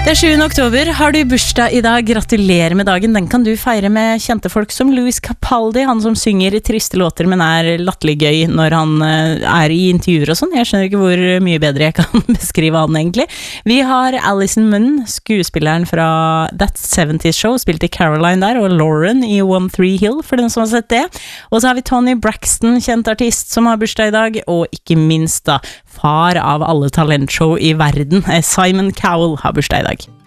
Det 7. oktober. Har du bursdag I dag? Gratulerer med dagen. Den kan du feire med kjente folk som Louis Capaldi, han som synger triste låter, men latterlig gøy når han I intervjuer og sånn. Jeg skjønner ikke hvor mye bedre jeg kan beskrive han egentlig. Vi har Alison Munn, skuespilleren fra That 70's Show, spilte Caroline der, og Lauren I One Three Hill, for den som har sett det. Og så har vi Tony Braxton, kjent artist, som har bursdag I dag, og ikke minst da, far av alle talentshow I verden, Simon Cowell har bursdag I dag.